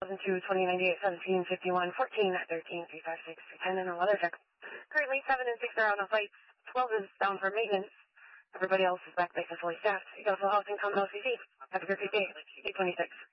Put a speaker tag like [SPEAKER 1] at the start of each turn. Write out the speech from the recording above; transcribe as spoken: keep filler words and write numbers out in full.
[SPEAKER 1] thousand two, twenty ninety-eight, seventeen, fifty-one, fourteen, thirteen, three five six, three ten, and a weather check. Currently seven and six are out on flights. twelve is down for maintenance. Everybody else is back base and fully staffed. Eagle Housing, Common O C C. Have a great day. eight twenty-six.